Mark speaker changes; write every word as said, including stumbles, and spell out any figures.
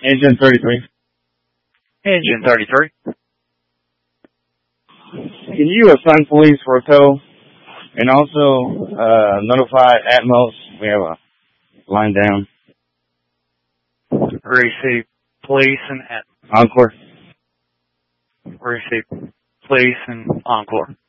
Speaker 1: Engine thirty-three.
Speaker 2: Engine thirty-three.
Speaker 1: Can you assign police for a tow? And also, uh, notify Atmos. We have a line down.
Speaker 2: Receive police and at
Speaker 1: Encore.
Speaker 2: receive police and Encore.